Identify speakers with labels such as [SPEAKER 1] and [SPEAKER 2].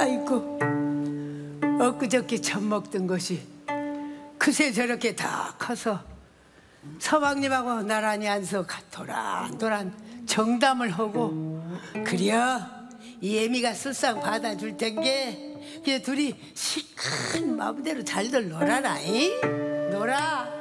[SPEAKER 1] 아이고, 엊그저께 젖 먹던 것이 그새 저렇게 다 커서 서방님하고 나란히 앉아서 도란도란 정담을 하고, 그려 이 애미가 술상 받아줄 텐게 그냥 둘이 시큰 마음대로 잘들 놀아라. 이? 놀아.